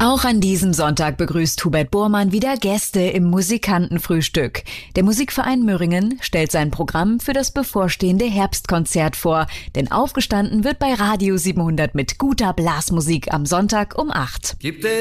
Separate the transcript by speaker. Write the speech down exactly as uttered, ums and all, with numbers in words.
Speaker 1: Auch an diesem Sonntag begrüßt Hubert Bormann wieder Gäste im Musikantenfrühstück. Der Musikverein Mürringen stellt sein Programm für das bevorstehende Herbstkonzert vor. Denn aufgestanden wird bei Radio siebenhundert mit guter Blasmusik am Sonntag um acht.
Speaker 2: Gibt es